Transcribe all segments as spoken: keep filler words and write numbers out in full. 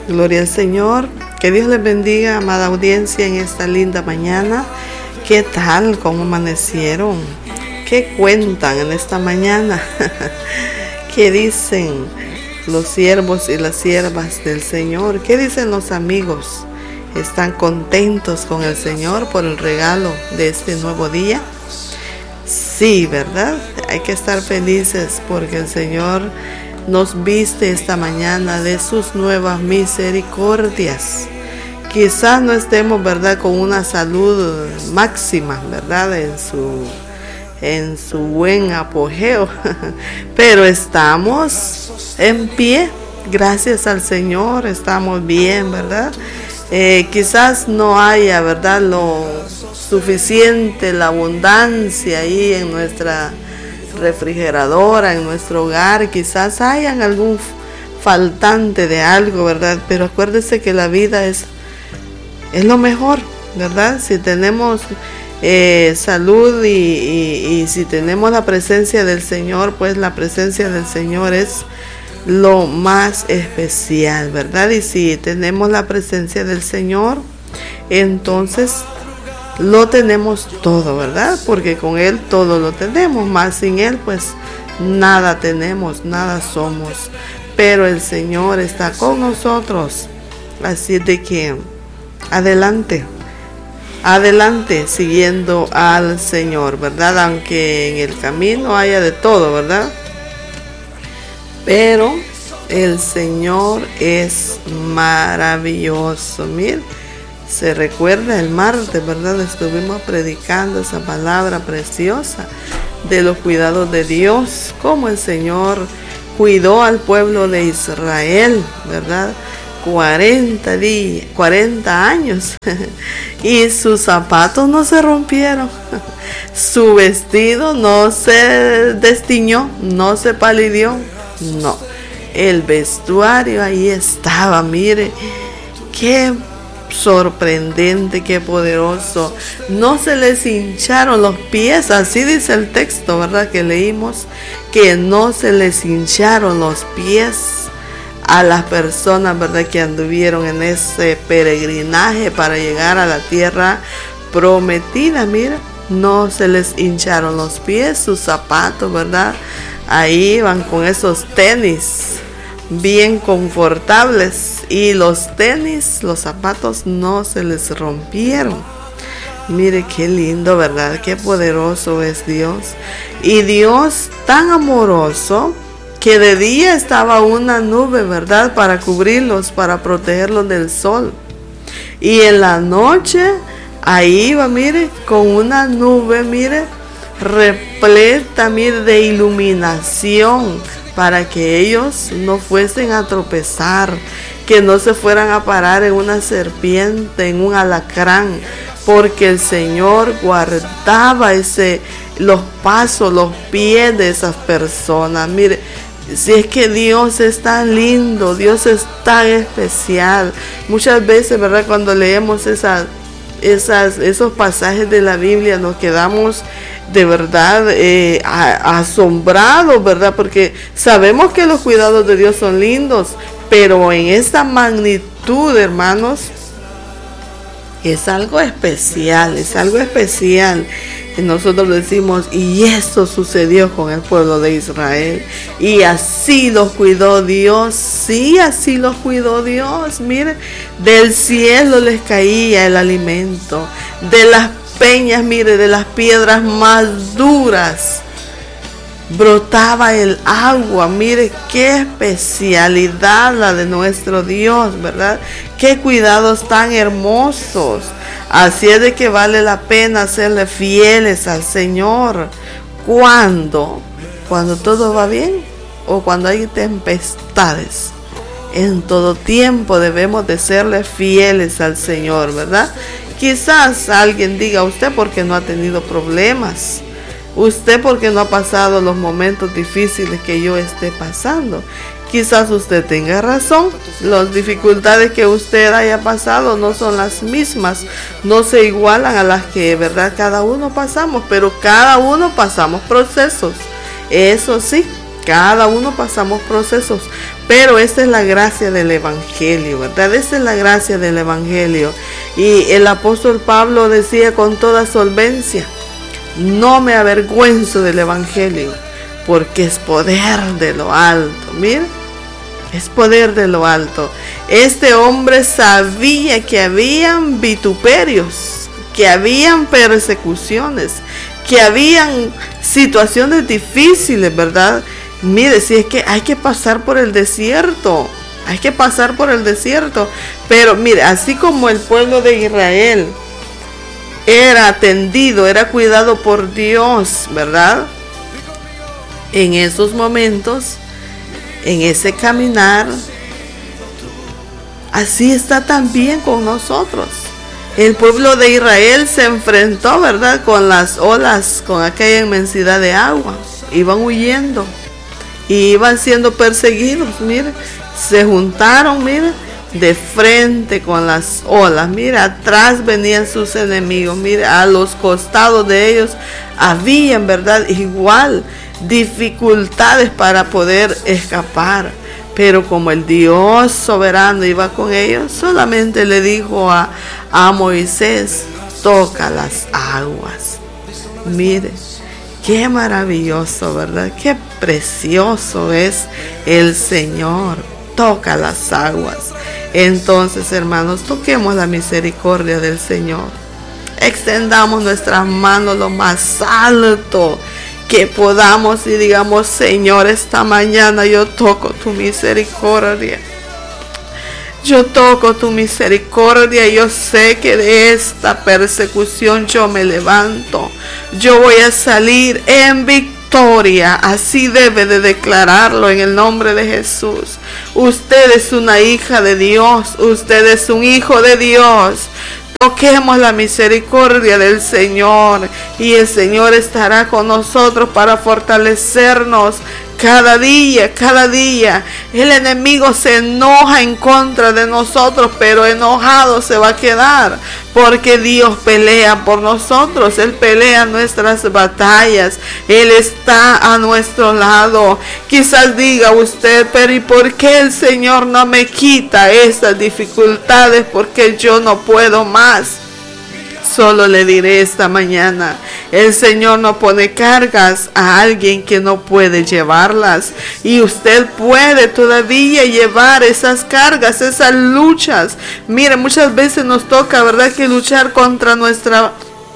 Gloria al Señor. Que Dios les bendiga, amada audiencia, en esta linda mañana. ¿Qué tal? ¿Cómo amanecieron? ¿Qué cuentan en esta mañana? ¿Qué dicen los siervos y las siervas del Señor? ¿Qué dicen los amigos? ¿Están contentos con el Señor por el regalo de este nuevo día? Sí, ¿verdad? Hay que estar felices porque el Señor nos viste esta mañana de sus nuevas misericordias. Quizás no estemos, ¿verdad?, con una salud máxima, ¿verdad?, en su, en su buen apogeo, pero estamos en pie, gracias al Señor, estamos bien, ¿verdad? Eh, quizás no haya, ¿verdad?, lo suficiente, la abundancia ahí en nuestra refrigeradora, en nuestro hogar, quizás hayan algún faltante de algo, ¿verdad? Pero acuérdese que la vida es, es lo mejor, ¿verdad? Si tenemos eh, salud y, y, y si tenemos la presencia del Señor, pues la presencia del Señor es lo más especial, ¿verdad? Y si tenemos la presencia del Señor, entonces lo tenemos todo, ¿verdad? Porque con Él todo lo tenemos, más sin Él pues nada tenemos, nada somos. Pero el Señor está con nosotros, así de que adelante, adelante siguiendo al Señor, ¿verdad? Aunque en el camino haya de todo, ¿verdad? Pero el Señor es maravilloso. Miren, se recuerda el martes, ¿verdad? Estuvimos predicando esa palabra preciosa de los cuidados de Dios, cómo el Señor cuidó al pueblo de Israel, ¿verdad? cuarenta días, cuarenta años y sus zapatos no se rompieron, su vestido no se destiñó, no se palidió, no, el vestuario ahí estaba. Mire, qué sorprendente, qué poderoso. No se les hincharon los pies, así dice el texto, ¿verdad?, que leímos, que no se les hincharon los pies a las personas, ¿verdad?, que anduvieron en ese peregrinaje para llegar a la tierra prometida. Mira, no se les hincharon los pies, sus zapatos, ¿verdad? Ahí van con esos tenis bien confortables y los tenis, los zapatos no se les rompieron. Mire qué lindo, ¿verdad? Qué poderoso es Dios. Y Dios tan amoroso que de día estaba una nube, ¿verdad?, para cubrirlos, para protegerlos del sol. Y en la noche ahí va, mire, con una nube, mire, repleta, mire, de iluminación, para que ellos no fuesen a tropezar, que no se fueran a parar en una serpiente, en un alacrán, porque el Señor guardaba ese, los pasos, los pies de esas personas. Mire, si es que Dios es tan lindo, Dios es tan especial. Muchas veces, ¿verdad?, cuando leemos esas, esas, esos pasajes de la Biblia, nos quedamos de verdad eh, asombrados, ¿verdad? Porque sabemos que los cuidados de Dios son lindos, pero en esta magnitud, hermanos, es algo especial, es algo especial. Y nosotros decimos, y esto sucedió con el pueblo de Israel, y así los cuidó Dios. Sí, así los cuidó Dios. Mire, del cielo les caía el alimento, de las peñas, mire, de las piedras más duras brotaba el agua. Mire qué especialidad la de nuestro Dios, ¿verdad? Qué cuidados tan hermosos. Así es de que vale la pena serle fieles al Señor. ¿Cuándo? Cuando todo va bien o cuando hay tempestades. En todo tiempo debemos de serle fieles al Señor, ¿verdad? Quizás alguien diga, usted porque no ha tenido problemas, usted porque no ha pasado los momentos difíciles que yo esté pasando. Quizás usted tenga razón, las dificultades que usted haya pasado no son las mismas, no se igualan a las que, ¿verdad?, cada uno pasamos, pero cada uno pasamos procesos, eso sí, cada uno pasamos procesos, Pero esta es la gracia del Evangelio, ¿verdad? Esta es la gracia del Evangelio. Y el apóstol Pablo decía con toda solvencia: no me avergüenzo del Evangelio, porque es poder de lo alto. Mira, es poder de lo alto. Este hombre sabía que habían vituperios, que habían persecuciones, que habían situaciones difíciles, ¿verdad? Mire, si es que hay que pasar por el desierto, hay que pasar por el desierto. Pero mire, así como el pueblo de Israel era atendido, era cuidado por Dios, ¿verdad? En esos momentos, en ese caminar, así está también con nosotros. El pueblo de Israel se enfrentó, ¿verdad?, con las olas, con aquella inmensidad de agua. Iban huyendo y iban siendo perseguidos. Mire, se juntaron, mire, de frente con las olas. Mira, atrás venían sus enemigos. Mira, a los costados de ellos habían, ¿verdad?, igual dificultades para poder escapar. Pero como el Dios soberano iba con ellos, solamente le dijo a, a Moisés: toca las aguas. Mire, qué maravilloso, ¿verdad? Qué precioso es el Señor. Toca las aguas. Entonces, hermanos, toquemos la misericordia del Señor. Extendamos nuestras manos lo más alto que podamos y digamos: Señor, esta mañana yo toco tu misericordia. Yo toco tu misericordia. Yo sé que de esta persecución yo me levanto. Yo voy a salir en victoria. Así debe de declararlo en el nombre de Jesús. Usted es una hija de Dios. Usted es un hijo de Dios. Toquemos la misericordia del Señor y el Señor estará con nosotros para fortalecernos cada día, cada día. El enemigo se enoja en contra de nosotros, pero enojado se va a quedar, porque Dios pelea por nosotros. Él pelea nuestras batallas. Él está a nuestro lado. Quizás diga usted: pero ¿y por qué el Señor no me quita estas dificultades? Porque yo no puedo más. Solo le diré esta mañana: el Señor no pone cargas a alguien que no puede llevarlas. Y usted puede todavía llevar esas cargas, esas luchas. Mire, muchas veces nos toca, ¿verdad?, que luchar contra nuestra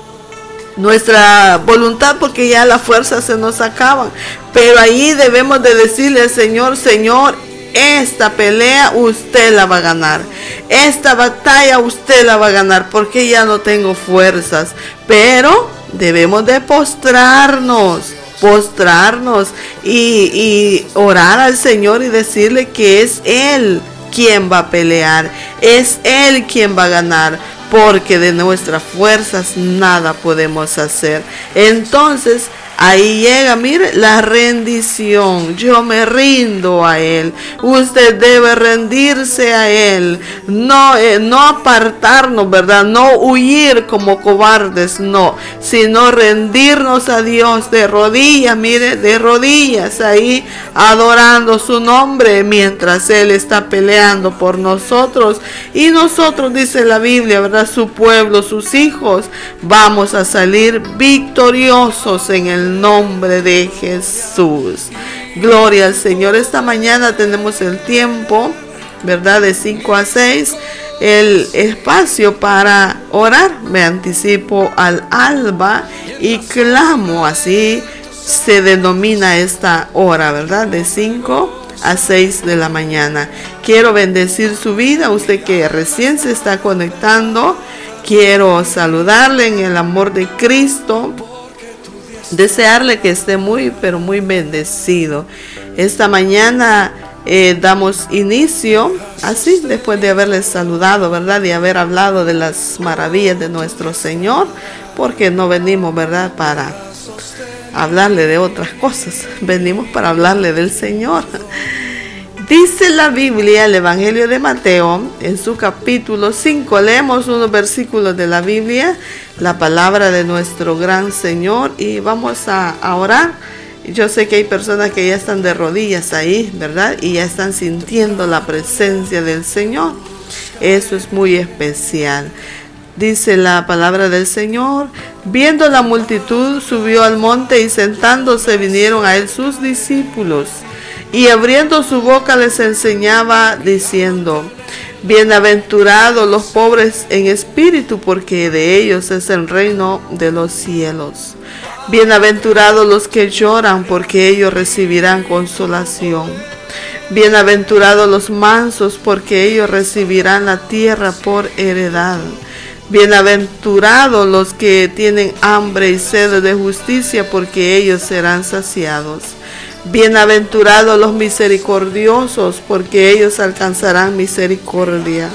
nuestra voluntad, porque ya las fuerzas se nos acaban. Pero ahí debemos de decirle al Señor: Señor, esta pelea usted la va a ganar. Esta batalla usted la va a ganar, porque ya no tengo fuerzas. Pero debemos de postrarnos, postrarnos y, y orar al Señor y decirle que es Él quien va a pelear. Es Él quien va a ganar, porque de nuestras fuerzas nada podemos hacer. Entonces, ahí llega, mire, la rendición. Yo me rindo a Él. Usted debe rendirse a Él. No, eh, no apartarnos, ¿verdad? No huir como cobardes, no. Sino rendirnos a Dios de rodillas, mire, de rodillas ahí, adorando su nombre mientras Él está peleando por nosotros. Y nosotros, dice la Biblia, ¿verdad?, su pueblo, sus hijos, vamos a salir victoriosos en el nombre de Jesús. Gloria al Señor. Esta mañana tenemos el tiempo, ¿verdad?, de cinco a seis, el espacio para orar. Me anticipo al alba y clamo, así se denomina esta hora, ¿verdad?, de cinco a seis de la mañana. Quiero bendecir su vida, usted que recién se está conectando. Quiero saludarle en el amor de Cristo, desearle que esté muy, pero muy bendecido. Esta mañana eh, damos inicio, así, después de haberles saludado, ¿verdad?, de haber hablado de las maravillas de nuestro Señor, porque no venimos, ¿verdad?, para hablarle de otras cosas, venimos para hablarle del Señor. Dice la Biblia, el Evangelio de Mateo, en su capítulo cinco, leemos unos versículos de la Biblia, la palabra de nuestro gran Señor, y vamos a, a orar yo sé que hay personas que ya están de rodillas ahí, ¿verdad? Y ya están sintiendo la presencia del Señor. Eso es muy especial. Dice la palabra del Señor: viendo la multitud, subió al monte y sentándose vinieron a él sus discípulos. Y abriendo su boca les enseñaba diciendo: bienaventurados los pobres en espíritu, porque de ellos es el reino de los cielos. Bienaventurados los que lloran, porque ellos recibirán consolación. Bienaventurados los mansos, porque ellos recibirán la tierra por heredad. Bienaventurados los que tienen hambre y sed de justicia, porque ellos serán saciados. Bienaventurados los misericordiosos, porque ellos alcanzarán misericordia.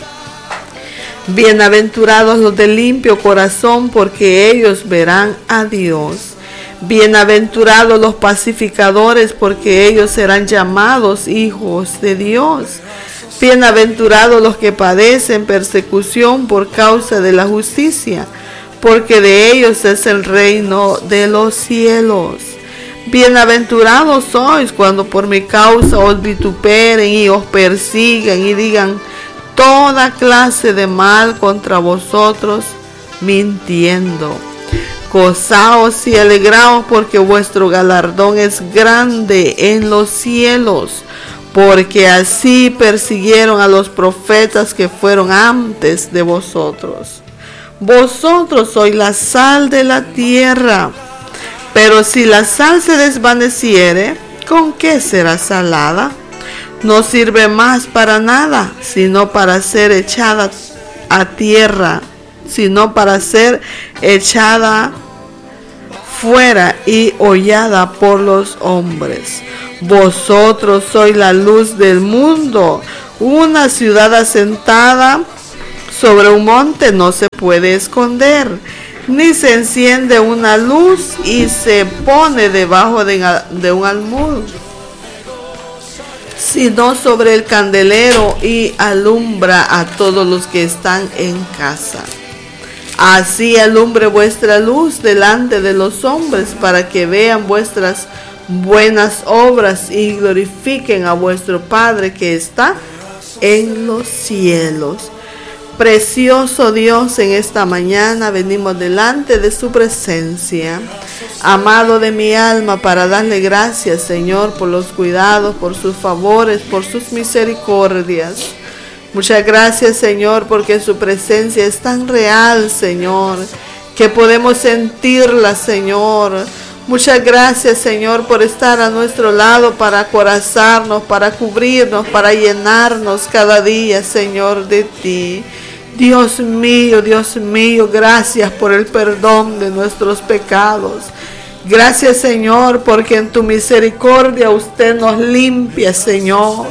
Bienaventurados los de limpio corazón, porque ellos verán a Dios. Bienaventurados los pacificadores, porque ellos serán llamados hijos de Dios. Bienaventurados los que padecen persecución por causa de la justicia, porque de ellos es el reino de los cielos. Bienaventurados sois cuando por mi causa os vituperen y os persigan y digan toda clase de mal contra vosotros, mintiendo. Gozaos y alegraos, porque vuestro galardón es grande en los cielos, porque así persiguieron a los profetas que fueron antes de vosotros. Vosotros sois la sal de la tierra, pero si la sal se desvaneciere, ¿con qué será salada? No sirve más para nada, sino para ser echada a tierra, sino para ser echada fuera y hollada por los hombres. Vosotros sois la luz del mundo. Una ciudad asentada sobre un monte no se puede esconder, ni se enciende una luz y se pone debajo de, de un almud, sino sobre el candelero y alumbra a todos los que están en casa. Así alumbre vuestra luz delante de los hombres, para que vean vuestras buenas obras y glorifiquen a vuestro Padre que está en los cielos. Precioso Dios, en esta mañana venimos delante de su presencia, amado de mi alma, para darle gracias, Señor, por los cuidados, por sus favores, por sus misericordias. Muchas gracias, Señor, porque su presencia es tan real, Señor, que podemos sentirla, Señor. Muchas gracias, Señor, por estar a nuestro lado para acorazarnos, para cubrirnos, para llenarnos cada día, Señor, de ti. Dios mío, Dios mío, gracias por el perdón de nuestros pecados. Gracias, Señor, porque en tu misericordia usted nos limpia, Señor.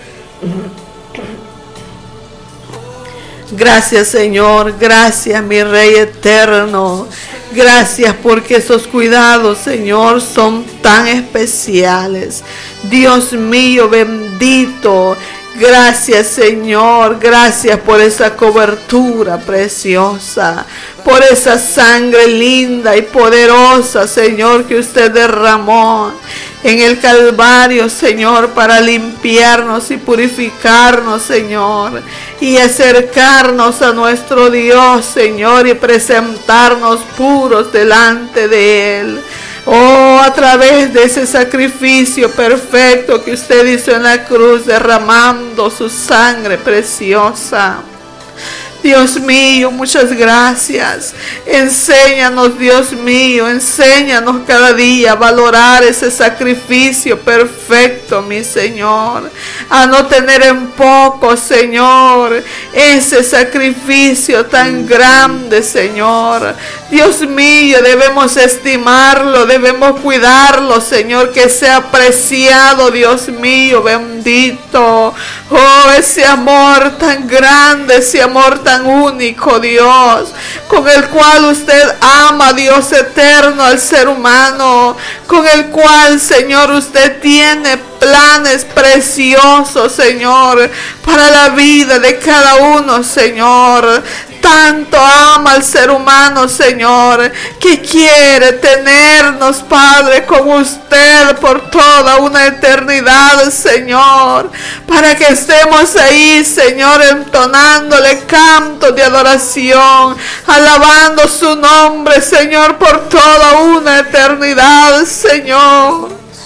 Gracias, Señor, gracias, mi Rey eterno. Gracias porque esos cuidados, Señor, son tan especiales. Dios mío, bendito. Gracias, Señor, gracias por esa cobertura preciosa, por esa sangre linda y poderosa, Señor, que usted derramó en el Calvario, Señor, para limpiarnos y purificarnos, Señor, y acercarnos a nuestro Dios, Señor, y presentarnos puros delante de Él. Oh, a través de ese sacrificio perfecto que usted hizo en la cruz, derramando su sangre preciosa. Dios mío, muchas gracias. Enséñanos, Dios mío, enséñanos cada día a valorar ese sacrificio perfecto, mi Señor. A no tener en poco, Señor, ese sacrificio tan grande, Señor. Dios mío, debemos estimarlo, debemos cuidarlo, Señor, que sea apreciado, Dios mío, bendito. Oh, ese amor tan grande, ese amor tan tan único, Dios, con el cual usted ama, Dios eterno, al ser humano, con el cual, Señor, usted tiene planes preciosos, Señor, para la vida de cada uno, Señor. Tanto ama al ser humano, Señor, que quiere tenernos, Padre, con usted por toda una eternidad, Señor, para que estemos ahí, Señor, entonándole cantos de adoración, alabando su nombre, Señor, por toda una eternidad, Señor.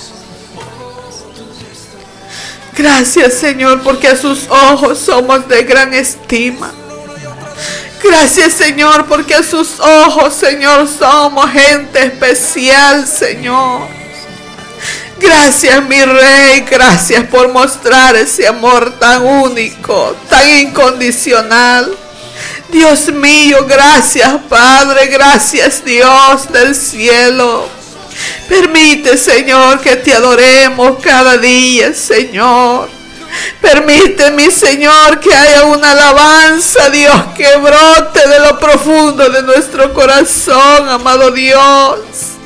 Gracias, Señor, porque a sus ojos somos de gran estima. Gracias, Señor, porque a sus ojos, Señor, somos gente especial, Señor. Gracias, mi Rey, gracias por mostrar ese amor tan único, tan incondicional. Dios mío, gracias, Padre, gracias, Dios del cielo. Permite, Señor, que te adoremos cada día, Señor. Permite, mi Señor, que haya una alabanza, Dios, que brote de lo profundo de nuestro corazón, amado Dios.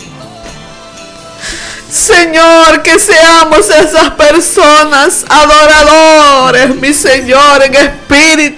Señor, que seamos esas personas adoradores, mi Señor, en espíritu